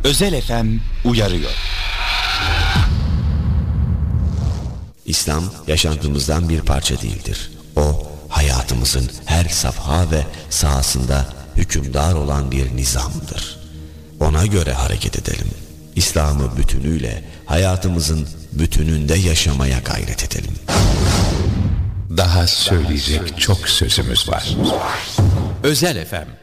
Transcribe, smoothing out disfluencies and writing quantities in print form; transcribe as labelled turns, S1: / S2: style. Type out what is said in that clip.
S1: Özel FM uyarıyor.
S2: İslam yaşantımızdan bir parça değildir. O, hayatımızın her safha ve sahasında hükümdar olan bir nizamdır. Ona göre hareket edelim. İslam'ı bütünüyle hayatımızın bütününde yaşamaya gayret edelim.
S3: Daha söyleyecek çok sözümüz var.
S4: Özel FM